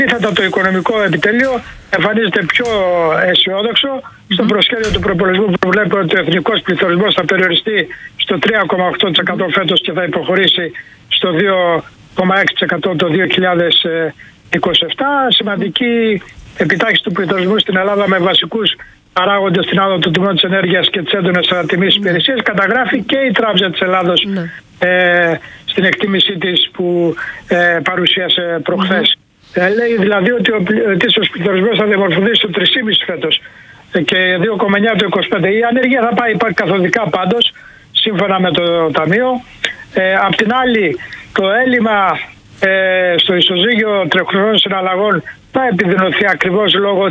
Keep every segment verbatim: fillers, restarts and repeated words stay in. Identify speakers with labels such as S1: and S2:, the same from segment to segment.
S1: Αντίθετα, το οικονομικό επιτελείο εμφανίζεται πιο αισιόδοξο. Mm-hmm. Στο προσχέδιο του προπολογισμού προβλέπει ότι ο εθνικός πληθωρισμός θα περιοριστεί στο τρία κόμμα οκτώ τοις εκατό φέτος και θα υποχωρήσει στο δύο κόμμα έξι τοις εκατό το δύο χιλιάδες είκοσι επτά. Σημαντική επιτάχυνση του πληθωρισμού στην Ελλάδα με βασικούς παράγοντες στην άδοδο του τιμών της ενέργειας και τις έντονες ανατιμήσεις υπηρεσίες. Καταγράφει και η Τράπεζα της Ελλάδος mm. ε, στην εκτίμησή της που ε, παρουσίασε προχθές. Mm. Ε, λέει δηλαδή ότι ο ετήσιος πληθωρισμός θα διαμορφωθεί στο τρία κόμμα πέντε φέτος και δύο κόμμα εννιά το είκοσι πέντε. Η ανεργία θα πάει καθοδικά πάντως, σύμφωνα με το Ταμείο. Ε, απ' την άλλη, το έλλειμμα ε, στο ισοζύγιο τρεχουσών συναλλαγών θα επιδεινωθεί ακριβώς λόγω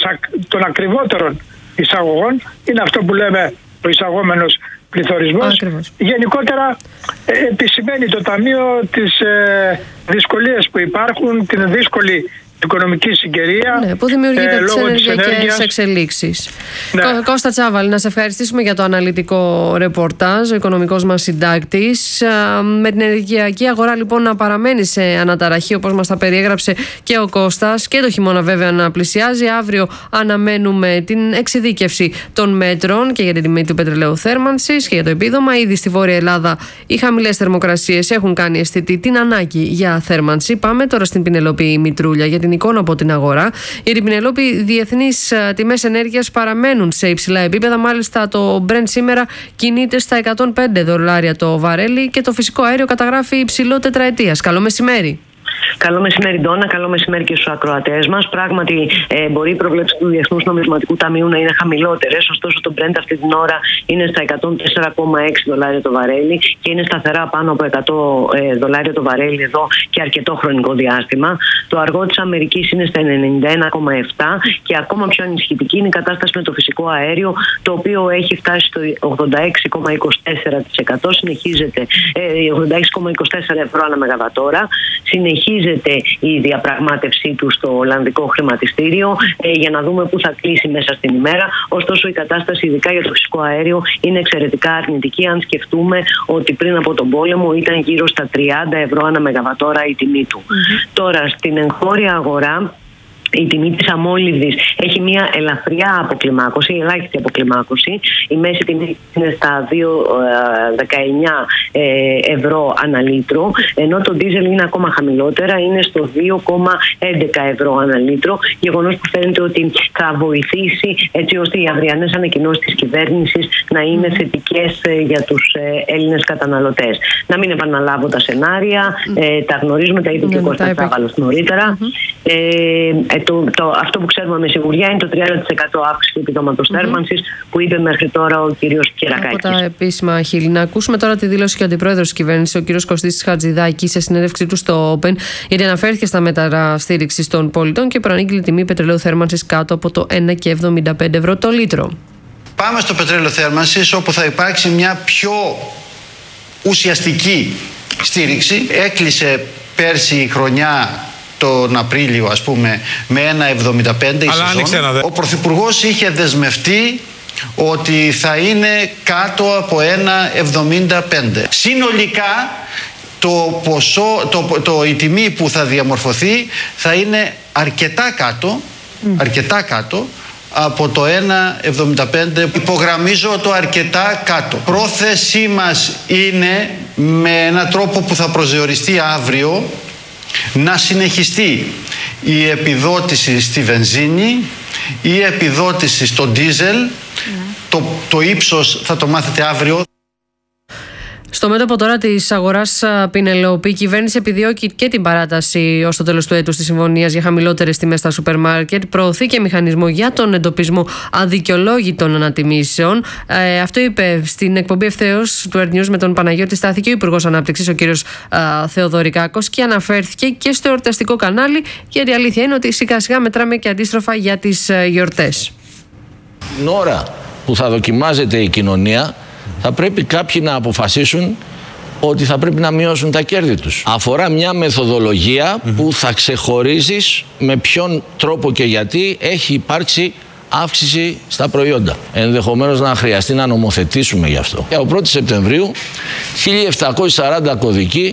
S1: των ακριβότερων εισαγωγών. Είναι αυτό που λέμε ο εισαγόμενος πληθωρισμός. Ακριβώς. Γενικότερα ε, επισημαίνει το Ταμείο τις ε, δυσκολίες που υπάρχουν, την δύσκολη οικονομική συγκαιρία,
S2: ναι, που δημιουργείται ε, τις ενεργειακές εξελίξεις. Ναι. Κώ, Κώστα Τσάβαλη, να σε ευχαριστήσουμε για το αναλυτικό ρεπορτάζ, ο οικονομικός μας συντάκτης. Με την ενεργειακή αγορά λοιπόν να παραμένει σε αναταραχή, όπως μας τα περιέγραψε και ο Κώστας, και το χειμώνα βέβαια να πλησιάζει. Αύριο αναμένουμε την εξειδίκευση των μέτρων και για την τιμή του πετρελαίου θέρμανσης και για το επίδομα. Ήδη στη Βόρεια Ελλάδα οι χαμηλές θερμοκρασίες έχουν κάνει αισθητή την ανάγκη για θέρμανση. Πάμε τώρα στην Πινελόπη Μητρούλια για την εικόνα από την αγορά. Η Πινελόπη, διεθνείς τιμές ενέργειας παραμένουν σε υψηλά επίπεδα. Μάλιστα, το Brent σήμερα κινείται στα εκατόν πέντε δολάρια το βαρέλι και το φυσικό αέριο καταγράφει υψηλό τετραετίας. Καλό μεσημέρι.
S3: Καλό μεσημέρι, Ντόνα. Καλό μεσημέρι και στους ακροατές μας. Πράγματι, ε, μπορεί η προβλέψη του Διεθνούς Νομισματικού Ταμείου να είναι χαμηλότερες. Ωστόσο, το Brent αυτή την ώρα είναι στα εκατόν τέσσερα κόμμα έξι δολάρια το βαρέλι και είναι σταθερά πάνω από εκατό δολάρια το βαρέλι εδώ και αρκετό χρονικό διάστημα. Το αργό της Αμερικής είναι στα ενενήντα ένα κόμμα επτά και ακόμα πιο ανησυχητική είναι η κατάσταση με το φυσικό αέριο, το οποίο έχει φτάσει στο ογδόντα έξι κόμμα είκοσι τέσσερα τοις εκατό. Συνεχίζεται ε, ογδόντα έξι κόμμα είκοσι τέσσερα ευρώ ανά μεγαβατόρα. Συνεχίζεται η διαπραγμάτευσή του στο Ολλανδικό χρηματιστήριο ε, για να δούμε πού θα κλείσει μέσα στην ημέρα. Ωστόσο, η κατάσταση, ειδικά για το φυσικό αέριο, είναι εξαιρετικά αρνητική, αν σκεφτούμε ότι πριν από τον πόλεμο ήταν γύρω στα τριάντα ευρώ ανά μεγαβατόρα η τιμή του. Mm-hmm. Τώρα, στην εγχώρια αγορά, η τιμή της αμόλυβδης έχει μια ελαφριά αποκλιμάκωση, ελάχιστη αποκλιμάκωση. Η μέση τιμή είναι στα δύο κόμμα δεκαεννιά ευρώ ανά λίτρο, ενώ το ντίζελ είναι ακόμα χαμηλότερα, είναι στο δύο κόμμα έντεκα ευρώ ανά λίτρο. Γεγονός που φαίνεται ότι θα βοηθήσει έτσι ώστε οι αυριανές ανακοινώσεις της κυβέρνησης να είναι θετικές για τους Έλληνες καταναλωτές. Να μην επαναλάβω τα σενάρια, ε, τα γνωρίζουμε, τα είπε και ο Κώστας Τσάβαλος νωρίτερα. Mm-hmm. Ε, Το, το, αυτό που ξέρουμε με σιγουριά είναι το τριάντα τοις εκατό αύξηση του επιδόματος mm-hmm. θέρμανσης που είπε μέχρι τώρα ο κύριος Κερακάκης.
S2: Από τα επίσημα χείλη. Να ακούσουμε τώρα τη δήλωση και ο αντιπρόεδρος της κυβέρνησης, ο κύριος Κωστής Χατζηδάκης, σε συνέντευξή του στο Open, γιατί αναφέρθηκε στα μέτρα στήριξης των πολιτών και προανήγγειλε τιμή πετρελαίου θέρμανσης κάτω από το ένα κόμμα εβδομήντα πέντε ευρώ το λίτρο.
S4: Πάμε στο πετρέλαιο θέρμανσης, όπου θα υπάρξει μια πιο ουσιαστική στήριξη. Έκλεισε πέρσι η χρονιά τον Απρίλιο, ας πούμε, με ένα κόμμα εβδομήντα πέντε η σεζόν. Ο Πρωθυπουργός είχε δεσμευτεί ότι θα είναι κάτω από ένα κόμμα εβδομήντα πέντε. Συνολικά το ποσό, το, το, η τιμή που θα διαμορφωθεί θα είναι αρκετά κάτω, mm. αρκετά κάτω από το ένα κόμμα εβδομήντα πέντε. Υπογραμμίζω το αρκετά κάτω. Πρόθεσή μας είναι, με έναν τρόπο που θα προσδιοριστεί αύριο, να συνεχιστεί η επιδότηση στη βενζίνη, η επιδότηση στο ντίζελ. Mm. Το, το ύψος θα το μάθετε αύριο.
S2: Στο μέτωπο τώρα της αγοράς, Πινελόπη, η κυβέρνηση επιδιώκει και την παράταση ως το τέλος του έτους της συμφωνίας για χαμηλότερες τιμές στα σούπερ μάρκετ. Προωθεί και μηχανισμό για τον εντοπισμό αδικαιολόγητων ανατιμήσεων. Ε, αυτό είπε στην εκπομπή ευθέως του Earth News με τον Παναγιώτη Στάθη, ο Υπουργός Ανάπτυξης, ο κύριος α, Θεοδωρικάκος, και αναφέρθηκε και στο εορταστικό κανάλι, γιατί η αλήθεια είναι ότι σιγά σιγά μετράμε και αντίστροφα για τις α, γιορτές.
S5: Την ώρα που θα δοκιμάζεται η κοινωνία, θα πρέπει κάποιοι να αποφασίσουν ότι θα πρέπει να μειώσουν τα κέρδη τους. Αφορά μια μεθοδολογία mm-hmm. που θα ξεχωρίζεις με ποιον τρόπο και γιατί έχει υπάρξει αύξηση στα προϊόντα. Ενδεχομένως να χρειαστεί να νομοθετήσουμε γι' αυτό. Από πρώτη Σεπτεμβρίου, χίλια επτακόσιοι σαράντα κωδικοί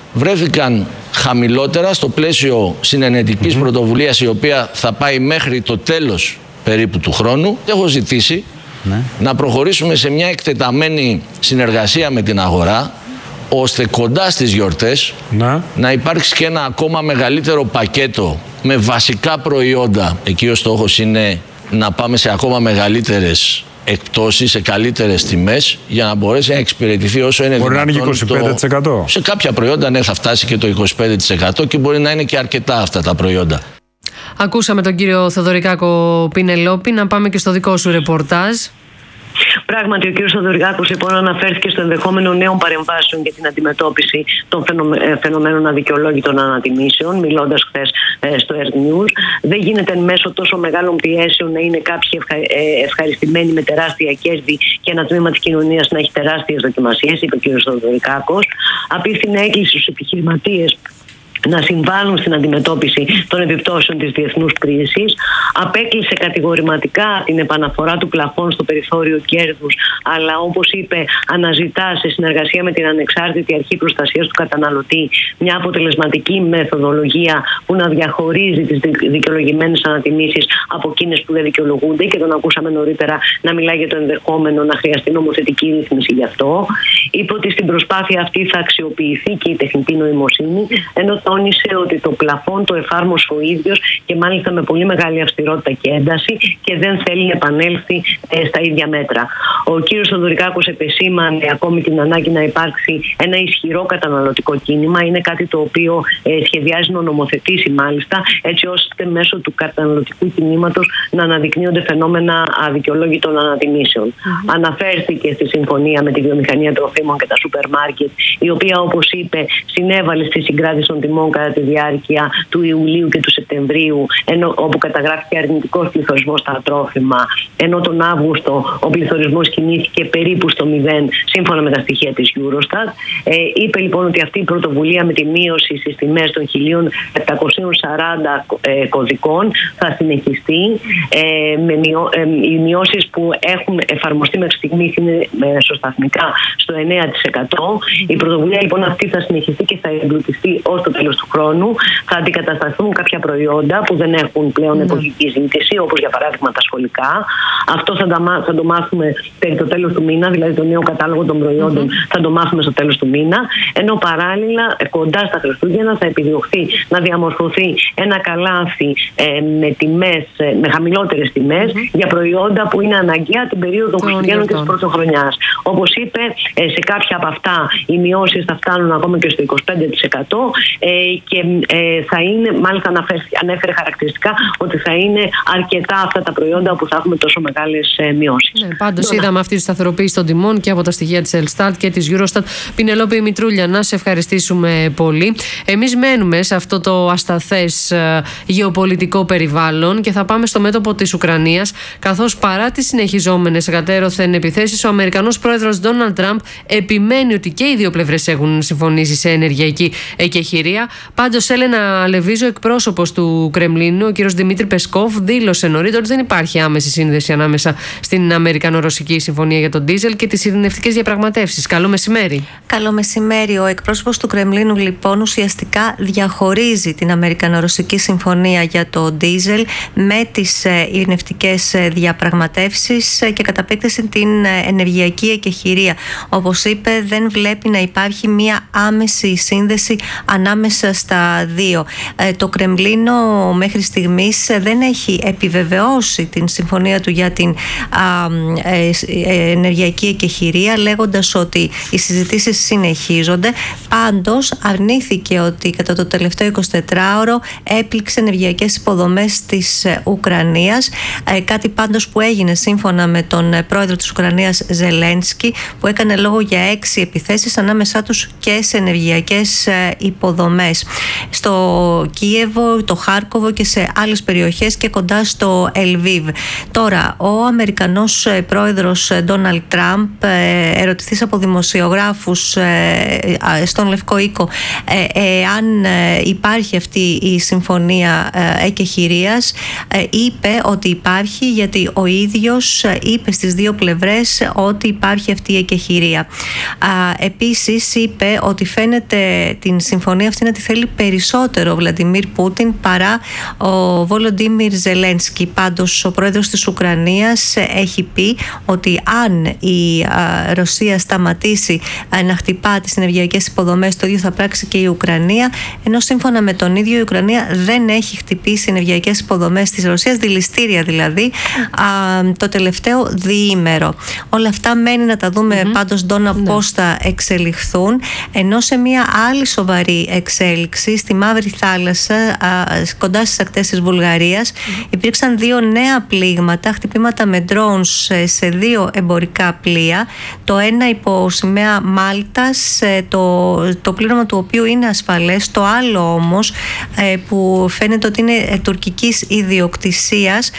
S5: βρέθηκαν χαμηλότερα στο πλαίσιο συνενετικής mm-hmm. πρωτοβουλίας, η οποία θα πάει μέχρι το τέλος περίπου του χρόνου. Έχω ζητήσει ναι. να προχωρήσουμε σε μια εκτεταμένη συνεργασία με την αγορά, ώστε κοντά στις γιορτές να. να υπάρξει και ένα ακόμα μεγαλύτερο πακέτο με βασικά προϊόντα. Εκεί ο στόχος είναι να πάμε σε ακόμα μεγαλύτερες εκπτώσεις, σε καλύτερες τιμές, για να μπορέσει να εξυπηρετηθεί όσο είναι
S6: μπορεί δυνατόν. Μπορεί να είναι είκοσι πέντε τοις εκατό.
S5: Το... Σε κάποια προϊόντα ναι, θα φτάσει και το είκοσι πέντε τοις εκατό και μπορεί να είναι και αρκετά αυτά τα προϊόντα.
S2: Ακούσαμε τον κύριο Θεοδωρικάκο Πινελόπη. Να πάμε και στο δικό σου ρεπορτάζ.
S3: Πράγματι, ο κ. Θεοδωρικάκος λοιπόν αναφέρθηκε στο ενδεχόμενο νέων παρεμβάσεων για την αντιμετώπιση των φαινομένων αδικαιολόγητων ανατιμήσεων, μιλώντας χθες στο Air News. Δεν γίνεται μέσω τόσο μεγάλων πιέσεων να είναι κάποιοι ευχα... ευχαριστημένοι με τεράστια κέρδη και ένα τμήμα της κοινωνίας να έχει τεράστιες δοκιμασίες, είπε ο κ. Θεοδωρικάκος. Απίφθινε έκκληση στους επιχειρηματίες να συμβάλλουν στην αντιμετώπιση των επιπτώσεων της διεθνούς κρίσης. Απέκλεισε κατηγορηματικά την επαναφορά του πλαφών στο περιθώριο κέρδους, αλλά όπως είπε, αναζητά σε συνεργασία με την Ανεξάρτητη Αρχή Προστασίας του Καταναλωτή μια αποτελεσματική μεθοδολογία που να διαχωρίζει τις δικαιολογημένες ανατιμήσεις από εκείνες που δεν δικαιολογούνται, και τον ακούσαμε νωρίτερα να μιλάει για το ενδεχόμενο να χρειαστεί νομοθετική ρύθμιση γι' αυτό. Είπε ότι στην προσπάθεια αυτή θα αξιοποιηθεί και η τεχνητή νοημοσύνη, ενώ τόνισε ότι το πλαφόν το εφάρμοσε ο ίδιος και μάλιστα με πολύ μεγάλη αυστηρότητα και ένταση και δεν θέλει να επανέλθει ε, στα ίδια μέτρα. Ο κύριος Θεοδωρικάκος επεσήμανε ακόμη την ανάγκη να υπάρξει ένα ισχυρό καταναλωτικό κίνημα. Είναι κάτι το οποίο ε, σχεδιάζει να νομοθετήσει μάλιστα, έτσι ώστε μέσω του καταναλωτικού κινήματος να αναδεικνύονται φαινόμενα αδικαιολόγητων ανατιμήσεων. Mm-hmm. Αναφέρθηκε στη συμφωνία με τη βιομηχανία τροφίμων και τα σούπερ μάρκετ, η οποία, όπως είπε, συνέβαλε στη συγκράτηση των τιμών κατά τη διάρκεια του Ιουλίου και του Σεπτεμβρίου, ενώ, όπου καταγράφηκε αρνητικός πληθωρισμός στα τρόφιμα, ενώ τον Αύγουστο ο πληθωρισμός κινήθηκε περίπου στο μηδέν σύμφωνα με τα στοιχεία της Eurostat. Ε, είπε λοιπόν ότι αυτή η πρωτοβουλία με τη μείωση στις τιμές των χίλια επτακόσιων σαράντα ε, κωδικών θα συνεχιστεί. Ε, με μειώ, ε, οι μειώσεις που έχουν εφαρμοστεί μέχρι στιγμής είναι μεσοσταθμικά στο εννέα τοις εκατό. Η πρωτοβουλία λοιπόν αυτή θα συνεχιστεί και θα εμπλουτιστεί ως το τέλος του χρόνου. Θα αντικατασταθούν κάποια προϊόντα που δεν έχουν πλέον mm. εποχική ζήτηση, όπως για παράδειγμα τα σχολικά. Αυτό θα, τα, θα το μάθουμε περί το τέλος του μήνα, δηλαδή το νέο κατάλογο των προϊόντων mm-hmm. θα το μάθουμε στο τέλος του μήνα. Ενώ παράλληλα, κοντά στα Χριστούγεννα, θα επιδιωχθεί να διαμορφωθεί ένα καλάθι ε, με, τιμές, ε, με χαμηλότερες τιμές mm-hmm. για προϊόντα που είναι αναγκαία την περίοδο των Χριστουγέννων και της Πρωτοχρονιάς. Όπως είπε, ε, σε κάποια από αυτά οι μειώσεις θα φτάνουν ακόμα και στο είκοσι πέντε τοις εκατό. Ε, και ε, θα είναι, μάλιστα αναφέρει, ανέφερε χαρακτηριστικά ότι θα είναι αρκετά αυτά τα προϊόντα που θα έχουμε τόσο μεγάλες ε, μειώσεις.
S2: Ναι, πάντως είδαμε αυτή τη σταθεροποίηση των τιμών και από τα στοιχεία της Ελστάτ και της Eurostat. Πινελόπη Μητρούλια, να σε ευχαριστήσουμε πολύ. Εμείς μένουμε σε αυτό το ασταθές ε, γεωπολιτικό περιβάλλον και θα πάμε στο μέτωπο της Ουκρανίας, καθώς παρά τις συνεχιζόμενες εκατέρωθεν επιθέσεις, ο Αμερικανός πρόεδρος Ντόναλντ Τραμπ επιμένει ότι και οι δύο πλευρές έχουν συμφωνήσει σε ενεργειακή εκεχηρία. Πάντως, Έλενα Λεβίζο, εκπρόσωπος του Κρεμλίνου, ο κύριος Δημήτρη Πεσκόφ, δήλωσε νωρίτερα ότι δεν υπάρχει άμεση σύνδεση ανάμεσα στην Αμερικανο-Ρωσική Συμφωνία για τον ντίζελ και τις ειρηνευτικές διαπραγματεύσεις. Καλό μεσημέρι.
S7: Καλό μεσημέρι. Ο εκπρόσωπος του Κρεμλίνου, λοιπόν, ουσιαστικά διαχωρίζει την Αμερικανο-Ρωσική Συμφωνία για το ντίζελ με τις ειρηνευτικές διαπραγματεύσεις και κατά επέκταση την ενεργειακή εκεχηρία. Όπως είπε, δεν βλέπει να υπάρχει μια άμεση σύνδεση ανάμεσα στα δύο. Ε, το Κρεμλίνο μέχρι στιγμής δεν έχει επιβεβαιώσει την συμφωνία του για την α, ε, ε, ενεργειακή εκεχηρία, λέγοντας ότι οι συζητήσεις συνεχίζονται. Πάντως αρνήθηκε ότι κατά το τελευταίο εικοσιτετράωρο έπληξε ενεργειακές υποδομές της Ουκρανίας, ε, κάτι πάντως που έγινε σύμφωνα με τον πρόεδρο της Ουκρανίας Ζελένσκι, που έκανε λόγο για έξι επιθέσεις, ανάμεσά τους και σε ενεργειακές υποδομές στο Κίεβο, το Χάρκοβο και σε άλλες περιοχές βρίσκεται κοντά στο Ελβίβ. Τώρα, ο Αμερικανός πρόεδρος Ντόναλντ Τραμπ, ερωτηθείς από δημοσιογράφους στον Λευκό Οίκο αν υπάρχει αυτή η συμφωνία εκεχηρίας, είπε ότι υπάρχει, γιατί ο ίδιος είπε στις δύο πλευρές ότι υπάρχει αυτή η εκεχηρία. Επίσης είπε ότι φαίνεται την συμφωνία αυτή να τη θέλει περισσότερο ο Βλαντιμίρ Πούτιν παρά ο Βολοντίμιρ Ζελένσκι. Πάντως ο πρόεδρος της Ουκρανίας έχει πει ότι αν η Ρωσία σταματήσει να χτυπά τις ενεργειακές υποδομές, το ίδιο θα πράξει και η Ουκρανία, ενώ σύμφωνα με τον ίδιο η Ουκρανία δεν έχει χτυπήσει ενεργειακές υποδομές της Ρωσίας, δηληστήρια δηλαδή, το τελευταίο διήμερο. Όλα αυτά μένει να τα δούμε mm-hmm. πάντως, Ντόνα, ναι. πώς θα εξελιχθούν, ενώ σε μια άλλη σοβαρή εξέλιξη στη Μαύρη Θάλασσα, κοντά στις ακτές της Βουλγαρίας, mm-hmm. υπήρξαν δύο νέα πλήγματα, χτυπήματα με drones σε δύο εμπορικά πλοία, το ένα υπό σημαία Μάλτας, το, το πλήρωμα του οποίου είναι ασφαλές, το άλλο όμως που φαίνεται ότι είναι τουρκικής ιδιοκτησίας,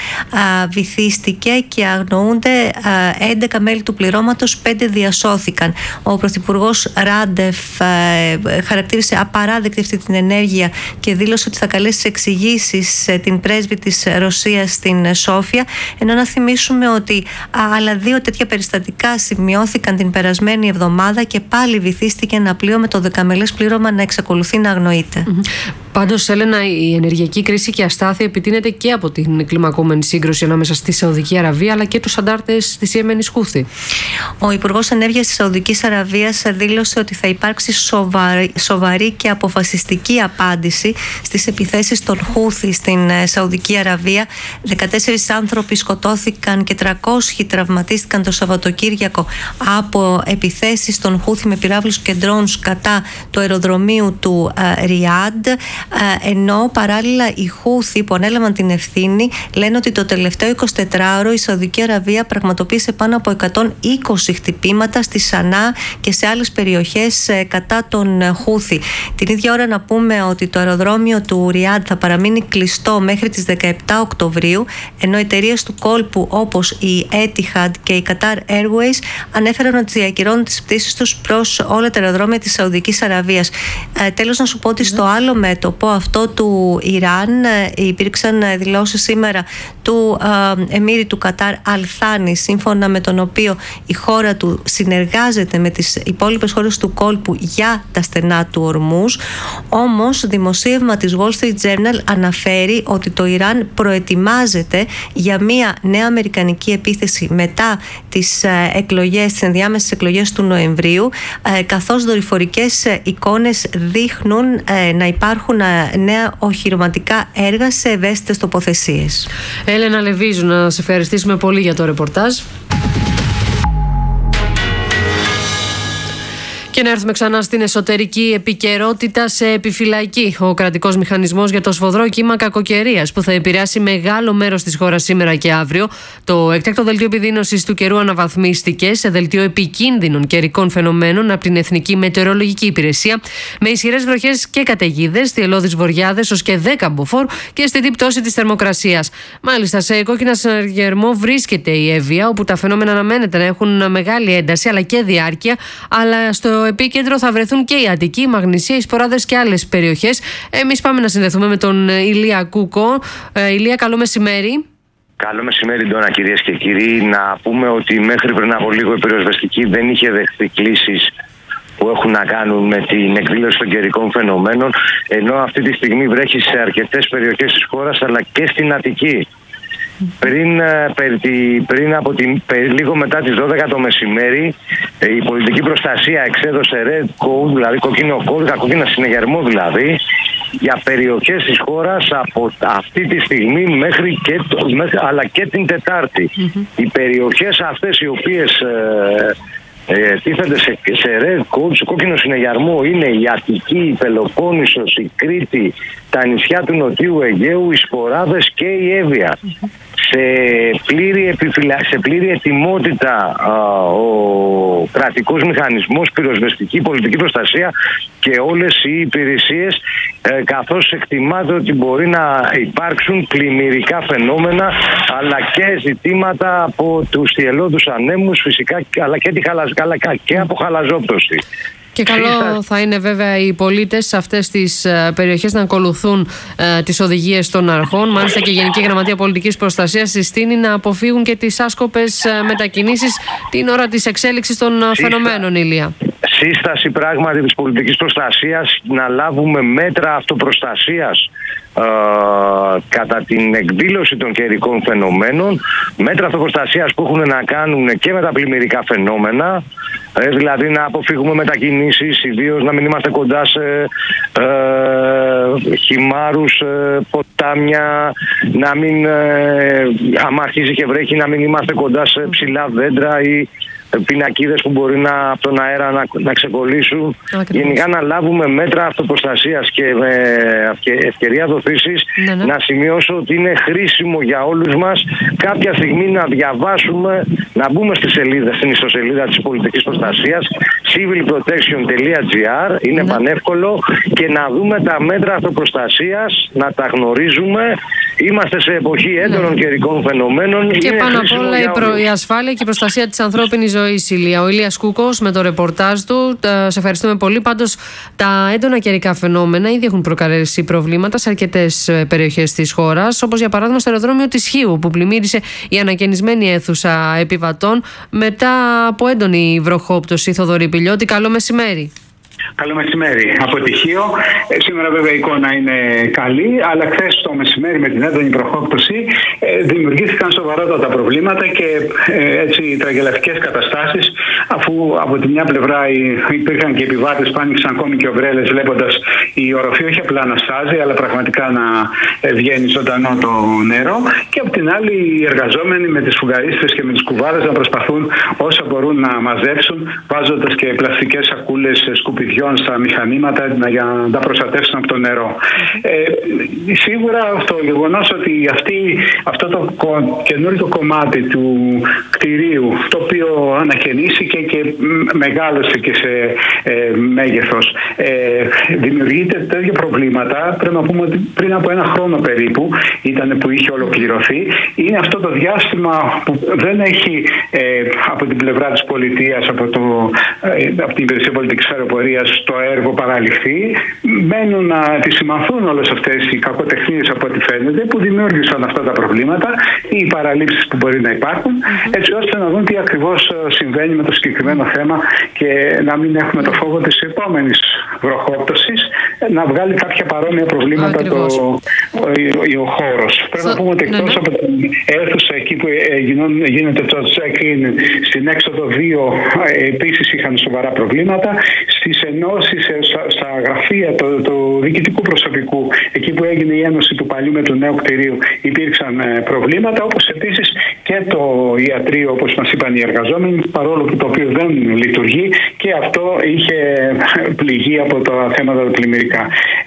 S7: βυθίστηκε και αγνοούνται έντεκα μέλη του πληρώματος, πέντε διασώθηκαν. Ο Πρωθυπουργός Ράντεφ χαρακτήρισε απαράδεκτη αυτή την ενέργεια και δήλωσε ότι θα καλέσει τις εξηγήσεις την πρέσβη της Ρωσίας στην Σόφια, ενώ να θυμίσουμε ότι άλλα δύο τέτοια περιστατικά σημειώθηκαν την περασμένη εβδομάδα και πάλι βυθίστηκε ένα πλοίο με το δεκαμελές πλήρωμα να εξακολουθεί να αγνοείται. Mm-hmm.
S2: Πάντως, Έλενα, η ενεργειακή κρίση και αστάθεια επιτείνεται και από την κλιμακούμενη σύγκρουση ανάμεσα στη Σαουδική Αραβία αλλά και τους αντάρτες της Ιεμενής Χούθη.
S7: Ο Υπουργός Ενέργειας της Σαουδικής Αραβίας δήλωσε ότι θα υπάρξει σοβαρή, σοβαρή και αποφασιστική απάντηση στις επιθέσεις των Χούθη στην Σαουδική Αραβία. δεκατέσσερις άνθρωποι σκοτώθηκαν και τριακόσιοι τραυματίστηκαν το Σαββατοκύριακο από επιθέσεις των Χούθη με πυράβλους και drones κατά του αεροδρομίου του Ριάντ, ενώ παράλληλα οι Χούθη που ανέλαβαν την ευθύνη λένε ότι το τελευταίο εικοσιτετράωρο η Σαουδική Αραβία πραγματοποίησε πάνω από εκατόν είκοσι χτυπήματα στη Σανά και σε άλλες περιοχές κατά τον Χούθη. Την ίδια ώρα να πούμε ότι το αεροδρόμιο του Ριάντ θα παραμείνει κλειστό μέχρι τις δεκαεπτά Οκτωβρίου, ενώ εταιρείες του κόλπου όπως η Etihad και η Qatar Airways ανέφεραν ότι διακυρώνουν τις πτήσεις τους προς όλα τα αεροδρόμια της Σαουδικής Αραβίας. Ε, τέλος, να σου πω ότι στο άλλο μέτωπο, αυτό του Ιράν, υπήρξαν δηλώσεις σήμερα του ε, εμμύρη του Κατάρ Αλθάνη, σύμφωνα με τον οποίο η χώρα του συνεργάζεται με τις υπόλοιπες χώρες του κόλπου για τα στενά του Ορμούζ. Όμως, δημοσίευμα της Wall Street Journal αναφέρει ότι το Ιράν προετοιμάζεται για μια νέα αμερικανική επίθεση μετά τις ε, εκλογές, τις ενδιάμεσες εκλογές του Νοεμβρίου, ε, καθώς δορυφορικές ε, εικόνες δείχνουν ε, να υπάρχουν ε, νέα οχυρωματικά έργα σε ευαίσθητες τοποθεσίες.
S2: Έλενα Λεβίζου, να σε ευχαριστήσουμε πολύ για το ρεπορτάζ. Και να έρθουμε ξανά στην εσωτερική επικαιρότητα σε επιφυλακή. Ο κρατικός μηχανισμός για το σφοδρό κύμα κακοκαιρίας που θα επηρεάσει μεγάλο μέρος της χώρας σήμερα και αύριο. Το έκτακτο δελτίο επιδείνωσης του καιρού αναβαθμίστηκε σε δελτίο επικίνδυνων καιρικών φαινομένων από την Εθνική Μετεωρολογική Υπηρεσία, με ισχυρές βροχές και καταιγίδες, θυελλώδεις βοριάδες ως και δέκα μποφόρ και αισθητή πτώση της θερμοκρασίας. Μάλιστα, σε κόκκινα συναγερμό βρίσκεται η Εύβοια, όπου τα φαινόμενα αναμένεται να έχουν μεγάλη ένταση αλλά και διάρκεια, αλλά στο επίκεντρο θα βρεθούν και η Αττική, η Μαγνησία, οι Σποράδες και άλλες περιοχές. Εμείς πάμε να συνδεθούμε με τον Ηλία Κούκο. Ε, Ηλία, καλό μεσημέρι.
S6: Καλό μεσημέρι, Ντόνα, κυρίες και κύριοι. Να πούμε ότι μέχρι πριν από λίγο η πυροσβεστική δεν είχε δεχθεί κλήσεις που έχουν να κάνουν με την εκδήλωση των καιρικών φαινομένων, ενώ αυτή τη στιγμή βρέχει σε αρκετές περιοχές της χώρας αλλά και στην Αττική. Πριν, πριν από την, λίγο μετά τις δώδεκα το μεσημέρι, η πολιτική προστασία εξέδωσε red code, δηλαδή κόκκινο κώδικα, κόκκινα συνεγερμό δηλαδή, για περιοχές της χώρας από αυτή τη στιγμή μέχρι και, μέχρι, αλλά και την Τετάρτη. Mm-hmm. Οι περιοχές αυτές οι οποίες ε, ε, τίθενται σε, σε red code, σε κόκκινο συνεγερμό, είναι η Αττική, η Πελοπόννησος, η Κρήτη, τα νησιά του Νοτιού Αιγαίου, οι Σποράδες και η Εύβοια. Mm-hmm. σε πλήρη, επιφυλα... σε πλήρη ετοιμότητα α, ο κρατικός μηχανισμός, πυροσβεστική, πολιτική προστασία και όλες οι υπηρεσίες, ε, καθώς εκτιμάται ότι μπορεί να υπάρξουν πλημμυρικά φαινόμενα αλλά και ζητήματα από τους θυελλώδους ανέμους φυσικά, αλλά και, τη χαλαζ... αλλά και από χαλαζόπτωση.
S2: Και καλό θα είναι βέβαια οι πολίτες σε αυτές τις περιοχές να ακολουθούν ε, τις οδηγίες των αρχών. Μάλιστα και η Γενική Γραμματεία Πολιτικής Προστασίας συστήνει να αποφύγουν και τις άσκοπες μετακινήσεις την ώρα της εξέλιξης των Σύστα... φαινομένων, Ηλία.
S6: Σύσταση πράγματι της πολιτικής προστασίας να λάβουμε μέτρα αυτοπροστασίας ε, κατά την εκδήλωση των καιρικών φαινομένων, μέτρα αυτοπροστασίας που έχουν να κάνουν και με τα πλημμυρικά φαινόμενα, ε, δηλαδή να αποφύγουμε μετακινήσεις, ιδίως να μην είμαστε κοντά σε ε, χυμάρους, ε, ποτάμια, να μην, ε, άμα αρχίζει και βρέχει, να μην είμαστε κοντά σε ψηλά δέντρα ή πινακίδες που μπορεί να, από τον αέρα να, να ξεκολλήσουν. Ακριβώς. Γενικά να λάβουμε μέτρα αυτοπροστασίας και με ευκαιρία δοθήσης ναι, ναι. να σημειώσω ότι είναι χρήσιμο για όλους μας κάποια στιγμή να διαβάσουμε, να μπούμε στη σελίδα, στην ιστοσελίδα της πολιτικής προστασίας civil protection dot gr, είναι ναι. πανεύκολο, και να δούμε τα μέτρα αυτοπροστασίας, να τα γνωρίζουμε. Είμαστε σε εποχή έντονων ναι. καιρικών φαινομένων.
S2: Και πάνω απ' όλα η, προ... η ασφάλεια και η προστασία της ανθρώπινης ζωής, Ηλία. Ο Ηλίας Κούκος με το ρεπορτάζ του. Σε ευχαριστούμε πολύ. Πάντως, τα έντονα καιρικά φαινόμενα ήδη έχουν προκαλέσει προβλήματα σε αρκετές περιοχές της χώρας, όπως για παράδειγμα στο αεροδρόμιο της Χίου, που πλημμύρισε η ανακαινισμένη αίθουσα επιβατών μετά από έντονη βροχόπτωση. Θοδωρή Πηλιώτη, καλό μεσημέρι.
S8: Καλό μεσημέρι. Από τυχείο. Ε, σήμερα βέβαια η εικόνα είναι καλή, αλλά χθες το μεσημέρι με την έντονη βροχόπτωση ε, δημιουργήθηκαν σοβαρότατα προβλήματα και ε, έτσι τραγελαφικές καταστάσεις, αφού από τη μια πλευρά υπήρχαν και επιβάτες που άνοιξαν ακόμη και ομπρέλες, βλέποντας η οροφή όχι απλά να στάζει, αλλά πραγματικά να βγαίνει ζωντανό το νερό, και από την άλλη οι εργαζόμενοι με τις φουγγαρίστρες και με τις κουβάδες να προσπαθούν όσα μπορούν να μαζέψουν, βάζοντας και πλαστικές σακούλες σκουπιδιών στα μηχανήματα για να τα προστατεύσουν από το νερό. Ε, σίγουρα το γεγονός ότι αυτή, αυτό το καινούργιο κομμάτι του κτηρίου, το οποίο ανακαινήθηκε και μεγάλωσε και σε ε, μέγεθος, ε, δημιουργείται τέτοια προβλήματα. Πρέπει να πούμε ότι πριν από ένα χρόνο περίπου ήταν που είχε ολοκληρωθεί. Είναι αυτό το διάστημα που δεν έχει ε, από την πλευρά της πολιτείας, από, το, ε, από την Υπηρεσία Πολιτικής Αεροπορίας, το έργο παραληφθεί. Μένουν να επισημανθούν όλες αυτές οι κακοτεχνίες, από ό,τι φαίνεται, που δημιούργησαν αυτά τα προβλήματα ή οι παραλήψεις που μπορεί να υπάρχουν, έτσι ώστε να δουν τι ακριβώς συμβαίνει με το συγκεκριμένο θέμα και να μην έχουμε το φόβο της επόμενης βροχόπτωσης να βγάλει κάποια παρόμοια προβλήματα το, ο, ο, ο χώρος. Πρέπει να πούμε ότι εκτός ναι, ναι. από την αίθουσα εκεί που γίνεται το check-in, στην έξοδο δύο επίσης είχαν σοβαρά προβλήματα. Στις ενώσεις, στα γραφεία του το διοικητικού προσωπικού, εκεί που έγινε η ένωση του παλιού με του νέου κτηρίου, υπήρξαν προβλήματα, όπως επίσης και το ιατρείο, όπως μας είπαν οι εργαζόμενοι, παρόλο που το οποίο δεν λειτουργεί, και αυτό είχε πληγεί από τα θέματα του πλημμυρικά.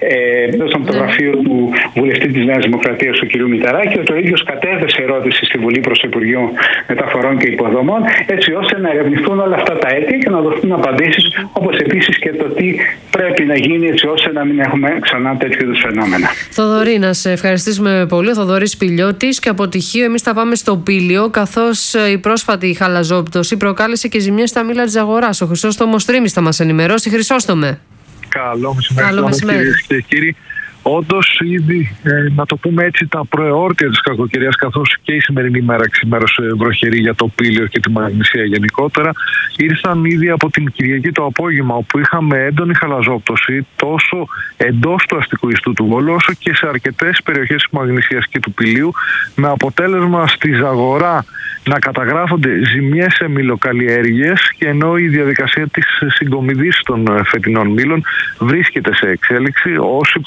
S8: Ε, δώσαμε το γραφείο του βουλευτή της Νέας Δημοκρατίας, του κ. Μηταράκη, το ίδιο κατέθεσε ερώτηση στη Βουλή προς το Υπουργείο Μεταφορών και Υποδομών, έτσι ώστε να ερευνηθούν όλα αυτά τα αίτια και να δοθούν απαντήσεις, όπως επίσης και το τι πρέπει να γίνει, έτσι ώστε να μην έχουμε ξανά τέτοιου είδους φαινόμενα.
S2: Θοδωρή, να σε ευχαριστήσουμε πολύ. Ο Θοδωρής Πηλιώτης. Και από τυχείο εμείς θα πάμε στο Πήλιο, καθώς η πρόσφατη χαλαζόπτωση προκάλεσε και ζημιές στα μήλα της αγοράς. Ο Χρυσόστομος Τρίμης θα μας ενημερώσει. Χρυσόστομε.
S9: Καλό μεσημέρι, Καλό μεσημέρι. Κυρίες και κύριοι. Όντως, ήδη, ε, να το πούμε έτσι, τα προεόρτια της κακοκαιρίας, καθώς και η σημερινή μέρα ξημέρωσε βροχερή για το Πήλιο και τη Μαγνησία γενικότερα, ήρθαν ήδη από την Κυριακή το απόγευμα, όπου είχαμε έντονη χαλαζόπτωση τόσο εντός του αστικού ιστού του Βόλου, όσο και σε αρκετές περιοχές της Μαγνησίας και του Πηλίου, με αποτέλεσμα στη Ζαγορά να καταγράφονται ζημιές σε μυλοκαλλιέργειες, και ενώ η διαδικασία της συγκομιδής των φετινών μήλων βρίσκεται σε εξέλιξη, όσοι παραγωγοί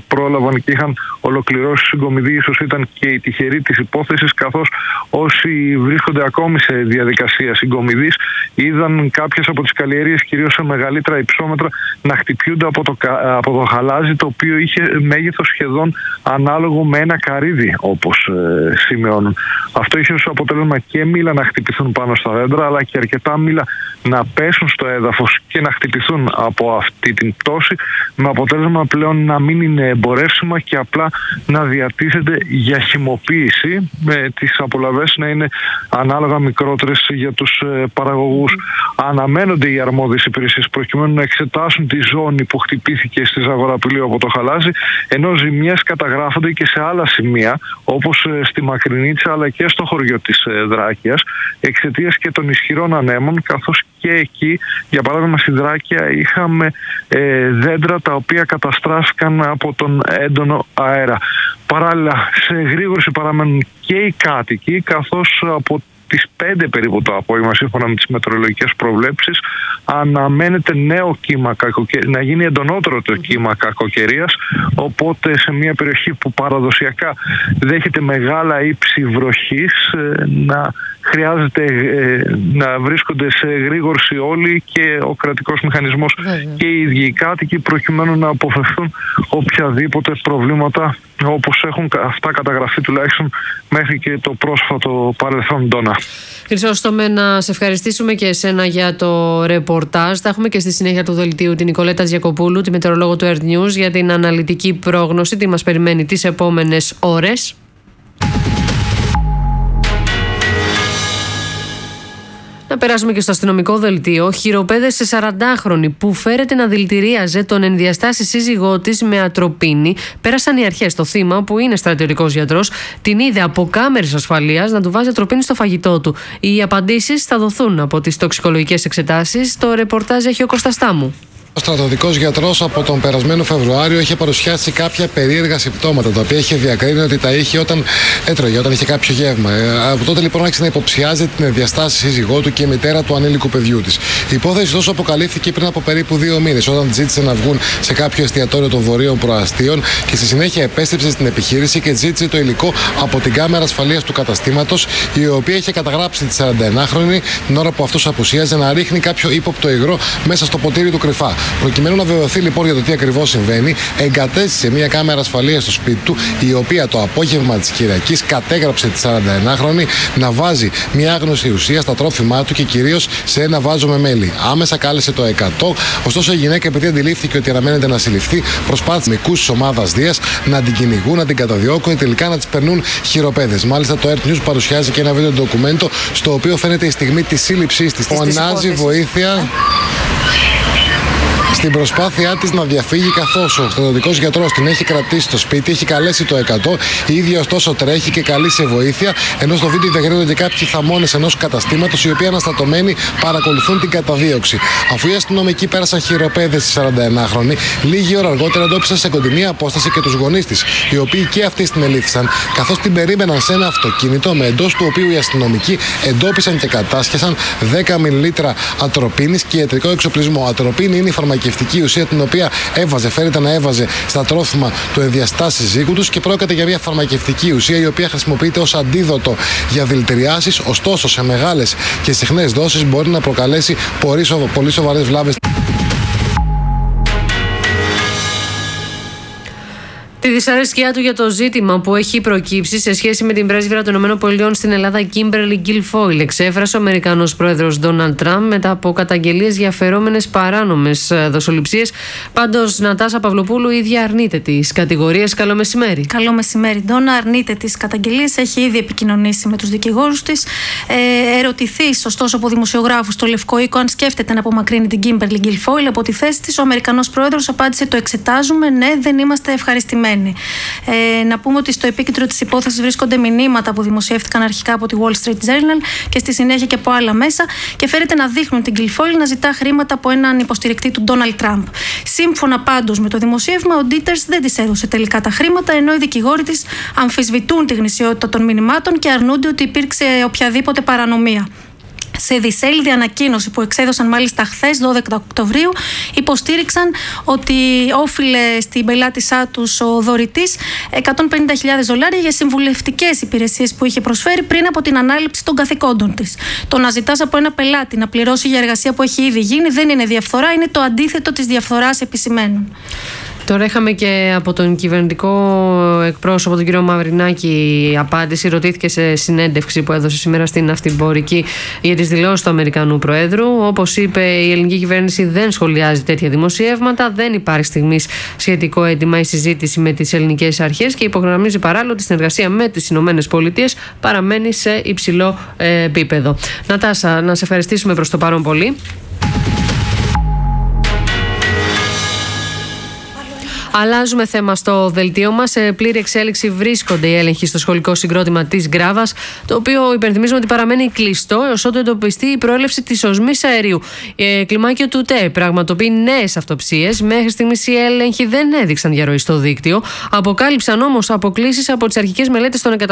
S9: ήδη πρόλαβαν και είχαν ολοκληρώσει συγκομιδή. Ίσως ήταν και η τυχερή της υπόθεσης, καθώς όσοι βρίσκονται ακόμη σε διαδικασία συγκομιδής είδαν κάποιες από τις καλλιέργειες, κυρίως σε μεγαλύτερα υψόμετρα, να χτυπιούνται από το, από το χαλάζι, το οποίο είχε μέγεθος σχεδόν ανάλογο με ένα καρύδι, όπως ε, σημειώνουν. Αυτό είχε ως αποτέλεσμα και μήλα να χτυπηθούν πάνω στα δέντρα, αλλά και αρκετά μήλα να πέσουν στο έδαφος και να χτυπηθούν από αυτή την πτώση, με αποτέλεσμα πλέον να μην είναι εμπορεύσιμα και απλά να διατίθεται για χυμοποίηση, με τις απολαβές να είναι ανάλογα μικρότερες για τους ε, παραγωγούς. Αναμένονται οι αρμόδιες υπηρεσίες προκειμένου να εξετάσουν τη ζώνη που χτυπήθηκε στη Ζαγοραπηλίου από το χαλάζι, ενώ ζημιές καταγράφονται και σε άλλα σημεία, όπως ε, στη Μακρινίτσα αλλά και στο χωριό της ε, Δράκειας, εξαιτίας και των ισχυρών ανέμων, καθώς και εκεί, για παράδειγμα στη Δράκεια, είχαμε ε, δέντρα τα οποία καταστράφηκαν από τον έντονο αέρα. Παράλληλα, σε εγρήγορση παραμένουν και οι κάτοικοι, καθώς από τις πέντε περίπου το απόγευμα, σύμφωνα με τις μετεωρολογικές προβλέψεις, αναμένεται νέο κύμα κακοκαιρίας, να γίνει εντονότερο το κύμα κακοκαιρίας, οπότε σε μια περιοχή που παραδοσιακά δέχεται μεγάλα ύψη βροχής, να χρειάζεται να βρίσκονται σε εγρήγορση όλοι, και ο κρατικός μηχανισμός και οι ίδιοι οι κάτοικοι, προκειμένου να αποφευθούν οποιαδήποτε προβλήματα όπως έχουν αυτά καταγραφεί τουλάχιστον μέχρι και το πρόσφατο παρελθόν, Ντόνα.
S2: Χρυσόστομε, να σε ευχαριστήσουμε και εσένα για το ρεπορτάζ. Θα έχουμε και στη συνέχεια του δελτίου την Νικολέτα Τζιακοπούλου, τη μετεωρολόγο του Earth News, για την αναλυτική πρόγνωση, τι μας περιμένει τις επόμενες ώρες. Να περάσουμε και στο αστυνομικό δελτίο. Χειροπέδες σε σαραντάχρονη που φέρεται να δηλητηρίαζε τον ενδιαστάση σύζυγό της με ατροπίνη. Πέρασαν οι αρχές. Το θύμα, που είναι στρατιωτικός γιατρός, την είδε από κάμερες ασφαλείας να του βάζει ατροπίνη στο φαγητό του. Οι απαντήσεις θα δοθούν από τις τοξικολογικές εξετάσεις. Το ρεπορτάζ έχει ο Κώστας Τάμου.
S10: Ο στρατιωτικός γιατρός από τον περασμένο Φεβρουάριο είχε παρουσιάσει κάποια περίεργα συμπτώματα, τα οποία είχε διακρίνει ότι τα είχε όταν έτρωγε, όταν είχε κάποιο γεύμα. Ε, από τότε λοιπόν άρχισε να υποψιάζει την ενδιαστάση σύζυγό του και μητέρα του ανήλικου παιδιού της. Η υπόθεση τόσο αποκαλύφθηκε πριν από περίπου δύο μήνες, όταν ζήτησε να βγουν σε κάποιο εστιατόριο των Βορείων Προαστίων, και στη συνέχεια επέστρεψε στην επιχείρηση και ζήτησε το υλικό από την κάμερα ασφαλείας του καταστήματος, η οποία είχε καταγράψει τη σαρανταενάχρονη την ώρα που αυτός απουσίαζε να ρίχνει κάποιο ύποπτο υγρό μέσα στο ποτήρι του κρυφά. Προκειμένου να βεβαιωθεί λοιπόν για το τι ακριβώς συμβαίνει, εγκατέστησε μια κάμερα ασφαλείας στο σπίτι του, η οποία το απόγευμα της Κυριακής κατέγραψε τη σαρανταενάχρονη να βάζει μια άγνωστη ουσία στα τρόφιμά του και κυρίως σε ένα βάζο με μέλι. Άμεσα κάλεσε το εκατό, ωστόσο η γυναίκα, επειδή αντιλήφθηκε ότι αναμένεται να συλληφθεί, προσπάθησε με μικρούς της ομάδας Δίας να την κυνηγούν, να την καταδιώκουν και τελικά να της περνούν χειροπέδες. Μάλιστα, το Earth News παρουσιάζει και ένα βίντεο ντοκουμέντο, στο οποίο φαίνεται η στιγμή της σύλληψής της. Φωνάζει βοήθεια στην προσπάθειά της να διαφύγει, καθώς ο στρατιωτικός γιατρός την έχει κρατήσει στο σπίτι, έχει καλέσει το εκατό, η ίδια ωστόσο τρέχει και καλεί σε βοήθεια, ενώ στο βίντεο διαγράφονται και κάποιοι θαμώνες ενός καταστήματος, οι οποίοι αναστατωμένοι παρακολουθούν την καταδίωξη. Αφού οι αστυνομικοί πέρασαν χειροπέδες στη σαρανταενάχρονη, λίγη ώρα αργότερα εντόπισαν σε κοντινή απόσταση και τους γονείς της, οι οποίοι και αυτοί την ελήφθησαν, καθώς την περίμεναν σε ένα αυτοκίνητο, με εντός του οποίου οι αστυνομικοί εντόπισαν και κατάσχεσαν δέκα μιλιλίτρα ατροπίνης και ιατρικό εξοπλισμό. Ατροπίνη είναι η φαρμακευτική ουσία την οποία έβαζε, φέρεται να έβαζε στα τρόφιμα του ενδιαστάσει σύζυγου τους, και πρόκειται για μια φαρμακευτική ουσία η οποία χρησιμοποιείται ως αντίδοτο για δηλητηριάσεις, ωστόσο σε μεγάλες και συχνές δόσεις μπορεί να προκαλέσει πολύ σοβαρές βλάβες.
S2: Τη δυσαρέσκειά του για το ζήτημα που έχει προκύψει σε σχέση με την πρέσβυρα των ΗΠΑ στην Ελλάδα, Κίμπερλι Γκιλφόιλ, εξέφρασε ο Αμερικανός πρόεδρος Ντόναλντ Τραμπ μετά από καταγγελίες για αφαιρόμενες παράνομες δοσοληψίες. Πάντως, Νατάσα Παυλοπούλου ίδια αρνείται τις κατηγορίες. Καλό μεσημέρι.
S11: Καλό μεσημέρι, Ντόνα. Αρνείται τις καταγγελίες. Έχει ήδη επικοινωνήσει με τους δικηγόρους της. Ε, ερωτηθείς, ωστόσο, από δημοσιογράφους στο Λευκό Οίκο αν σκέφτεται να απομακρύνει την Κίμπερλι Γκιλφόιλ από τη θέση της, ο Αμερικανός πρόεδρος απάντησε: το εξετάζουμε. Ναι, δεν είμαστε ευχαριστημένοι. Ε, να πούμε ότι στο επίκεντρο της υπόθεσης βρίσκονται μηνύματα που δημοσιεύτηκαν αρχικά από τη Wall Street Journal και στη συνέχεια και από άλλα μέσα, και φέρεται να δείχνουν την Γκιλφόιλ να ζητά χρήματα από έναν υποστηρικτή του Ντόναλντ Τραμπ. Σύμφωνα πάντως με το δημοσίευμα, ο Ντίτερς δεν της έδωσε τελικά τα χρήματα, ενώ οι δικηγόροι της αμφισβητούν τη γνησιότητα των μηνυμάτων και αρνούνται ότι υπήρξε οποιαδήποτε παρανομία. Σε δισέλιδη ανακοίνωση που εξέδωσαν μάλιστα χθες, δώδεκα Οκτωβρίου, υποστήριξαν ότι όφιλε στην πελάτησά τους ο δωρητής εκατόν πενήντα χιλιάδες δολάρια για συμβουλευτικές υπηρεσίες που είχε προσφέρει πριν από την ανάληψη των καθηκόντων της. Το να ζητάς από ένα πελάτη να πληρώσει για εργασία που έχει ήδη γίνει δεν είναι διαφθορά, είναι το αντίθετο της διαφθοράς, επισημαίνουν.
S2: Τώρα είχαμε και από τον κυβερνητικό εκπρόσωπο, τον κύριο Μαυρινάκη, απάντηση. Ρωτήθηκε σε συνέντευξη που έδωσε σήμερα στην Ναυτιμπορική για τις δηλώσεις του Αμερικανού Προέδρου. Όπως είπε, η ελληνική κυβέρνηση δεν σχολιάζει τέτοια δημοσιεύματα. Δεν υπάρχει στιγμής σχετικό αίτημα ή συζήτηση με τις ελληνικές αρχές και υπογραμμίζει παράλληλα ότι η συνεργασία με τις Ηνωμένες Πολιτείες παραμένει σε υψηλό επίπεδο. Νατάσα, να σε ευχαριστήσουμε προς το παρόν πολύ. Αλλάζουμε θέμα στο δελτίο μας. Σε πλήρη εξέλιξη βρίσκονται οι έλεγχοι στο σχολικό συγκρότημα της Γκράβας, το οποίο υπενθυμίζουμε ότι παραμένει κλειστό έως ότου εντοπιστεί η προέλευση της οσμής αερίου. Ε, κλιμάκιο του ΤΕ πραγματοποιεί νέες αυτοψίες. Μέχρι στιγμής οι έλεγχοι δεν έδειξαν διαρροή στο δίκτυο. Αποκάλυψαν όμως αποκλίσεις από τις αρχικές μελέτες των εγκαταστάσεων